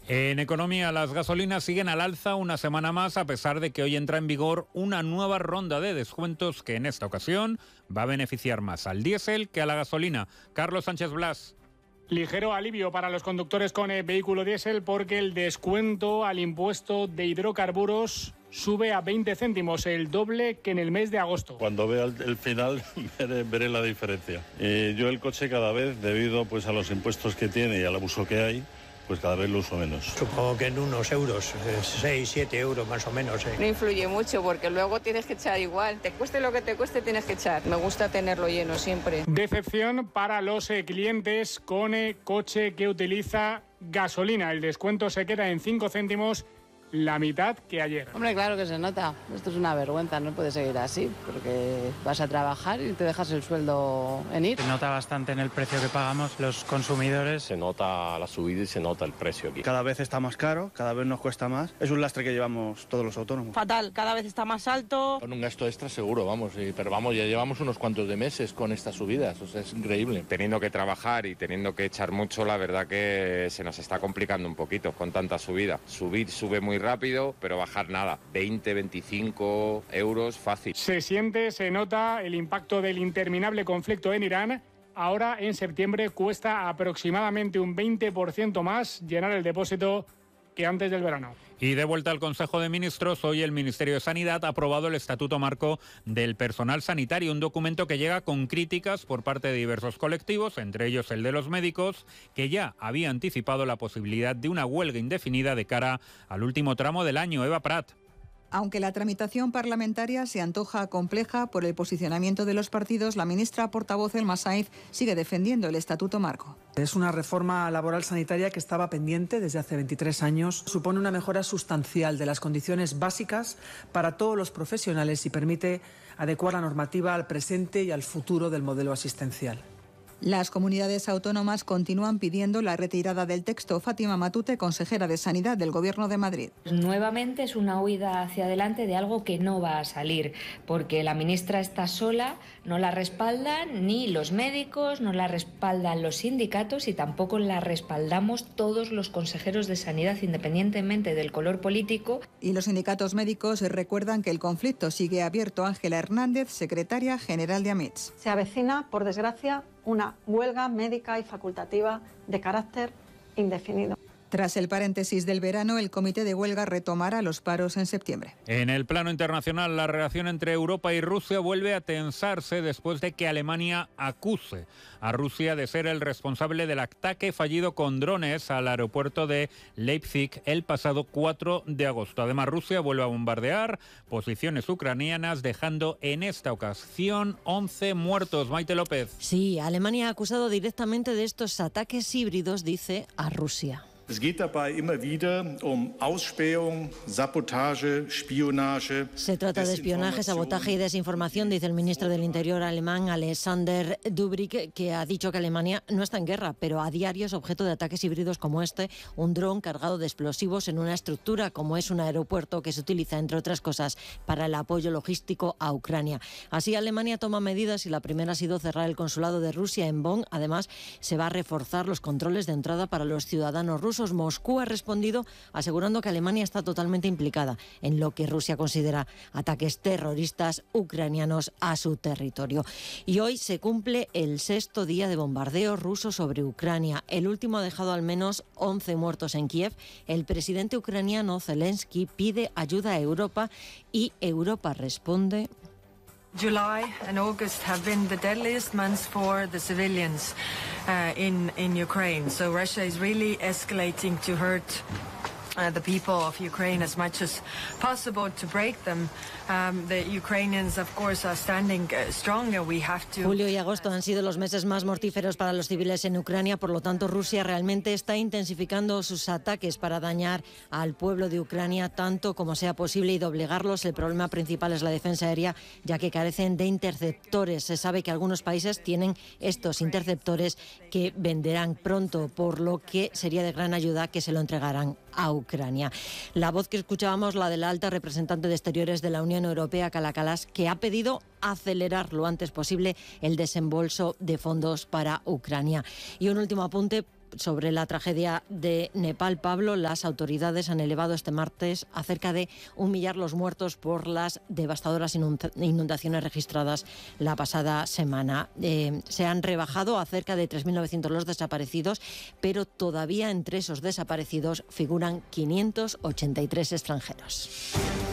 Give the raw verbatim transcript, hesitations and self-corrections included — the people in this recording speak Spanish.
En economía, las gasolinas siguen al alza una semana más, a pesar de que hoy entra en vigor una nueva ronda de descuentos que en esta ocasión va a beneficiar más al diésel que a la gasolina. Carlos Sánchez Blas. Ligero alivio para los conductores con el vehículo diésel porque el descuento al impuesto de hidrocarburos sube a veinte céntimos, el doble que en el mes de agosto. Cuando vea el, el final veré, veré la diferencia. Eh, yo el coche cada vez, debido pues a los impuestos que tiene y al abuso que hay, pues cada vez lo uso menos. Supongo que en unos euros, seis, siete euros más o menos. ¿eh? No influye mucho porque luego tienes que echar igual. Te cueste lo que te cueste, tienes que echar. Me gusta tenerlo lleno siempre. Decepción para los eh, clientes con eh, coche que utiliza gasolina. El descuento se queda en cinco céntimos, la mitad que ayer. Hombre, claro que se nota. Esto es una vergüenza, no puede seguir así, porque vas a trabajar y te dejas el sueldo en ir. Se nota bastante en el precio que pagamos los consumidores. Se nota la subida y se nota el precio aquí. Cada vez está más caro, cada vez nos cuesta más. Es un lastre que llevamos todos los autónomos. Fatal, cada vez está más alto. Con un gasto extra seguro, vamos, pero vamos, ya llevamos unos cuantos de meses con estas subidas, o sea, es increíble. Teniendo que trabajar y teniendo que echar mucho, la verdad que se nos está complicando un poquito con tanta subida. Subir sube muy rápido, pero bajar nada, veinte, veinticinco euros fácil. Se siente, se nota el impacto del interminable conflicto en Irán. Ahora en septiembre cuesta aproximadamente un veinte por ciento más llenar el depósito que antes del verano. Y de vuelta al Consejo de Ministros, hoy el Ministerio de Sanidad ha aprobado el Estatuto Marco del Personal Sanitario, un documento que llega con críticas por parte de diversos colectivos, entre ellos el de los médicos, que ya había anticipado la posibilidad de una huelga indefinida de cara al último tramo del año. Eva Prat. Aunque la tramitación parlamentaria se antoja compleja por el posicionamiento de los partidos, la ministra portavoz Elma Sainz sigue defendiendo el Estatuto Marco. Es una reforma laboral sanitaria que estaba pendiente desde hace veintitrés años. Supone una mejora sustancial de las condiciones básicas para todos los profesionales y permite adecuar la normativa al presente y al futuro del modelo asistencial. Las comunidades autónomas continúan pidiendo la retirada del texto. Fátima Matute, consejera de Sanidad del Gobierno de Madrid. Nuevamente es una huida hacia adelante de algo que no va a salir, porque la ministra está sola, no la respaldan ni los médicos, no la respaldan los sindicatos y tampoco la respaldamos todos los consejeros de Sanidad, independientemente del color político. Y los sindicatos médicos recuerdan que el conflicto sigue abierto. Ángela Hernández, secretaria general de AMITS. Se avecina, por desgracia, una huelga médica y facultativa de carácter indefinido. Tras el paréntesis del verano, el comité de huelga retomará los paros en septiembre. En el plano internacional, la relación entre Europa y Rusia vuelve a tensarse después de que Alemania acuse a Rusia de ser el responsable del ataque fallido con drones al aeropuerto de Leipzig el pasado cuatro de agosto. Además, Rusia vuelve a bombardear posiciones ucranianas, dejando en esta ocasión once muertos. Maite López. Sí, Alemania ha acusado directamente de estos ataques híbridos, dice, a Rusia. Es geht dabei immer wieder um Ausspähung, Sabotage, Spionage. Se trata de espionaje, sabotaje y desinformación, dice el ministro del Interior alemán Alexander Dubrik, que ha dicho que Alemania no está en guerra, pero a diario es objeto de ataques híbridos como este, un dron cargado de explosivos en una estructura como es un aeropuerto que se utiliza, entre otras cosas, para el apoyo logístico a Ucrania. Así, Alemania toma medidas y la primera ha sido cerrar el consulado de Rusia en Bonn. Además, se va a reforzar los controles de entrada para los ciudadanos rusos. Moscú ha respondido asegurando que Alemania está totalmente implicada en lo que Rusia considera ataques terroristas ucranianos a su territorio. Y hoy se cumple el sexto día de bombardeo ruso sobre Ucrania. El último ha dejado al menos once muertos en Kiev. El presidente ucraniano Zelensky pide ayuda a Europa y Europa responde. July and August have been the deadliest months for the civilians uh, in in Ukraine. So Russia is really escalating to hurt uh, the people of Ukraine as much as possible to break them. Um, the Ukrainians, of course, are standing uh, strong and we have to... Julio y agosto han sido los meses más mortíferos para los civiles en Ucrania, por lo tanto Rusia realmente está intensificando sus ataques para dañar al pueblo de Ucrania tanto como sea posible y doblegarlos. El problema principal es la defensa aérea, ya que carecen de interceptores. Se sabe que algunos países tienen estos interceptores que venderán pronto, por lo que sería de gran ayuda que se lo entregaran a Ucrania. La voz que escuchábamos, la de la alta representante de Exteriores de la Unión Europea, Kaja Kallas, que ha pedido acelerar lo antes posible el desembolso de fondos para Ucrania. Y un último apunte sobre la tragedia de Nepal, Pablo, las autoridades han elevado este martes a cerca de un millar los muertos por las devastadoras inundaciones registradas la pasada semana. Eh, se han rebajado a cerca de tres mil novecientos los desaparecidos, pero todavía entre esos desaparecidos figuran quinientos ochenta y tres extranjeros.